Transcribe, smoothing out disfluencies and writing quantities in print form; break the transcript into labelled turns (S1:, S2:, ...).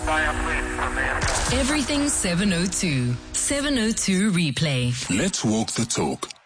S1: Everything 702. 702 replay.
S2: Let's walk the talk.